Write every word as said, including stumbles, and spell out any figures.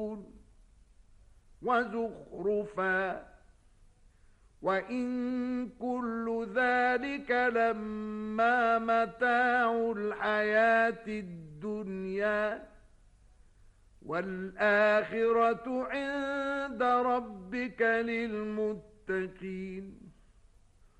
وزخرفا وإن كل ذلك لما متاع الحياة الدنيا والآخرة عند ربك للمتقين